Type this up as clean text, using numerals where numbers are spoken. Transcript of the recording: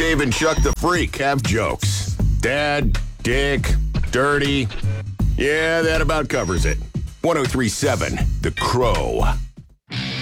Dave and Chuck the Freak have jokes. Dad, dick, dirty. Yeah, that about covers it. 103.7 The Crow.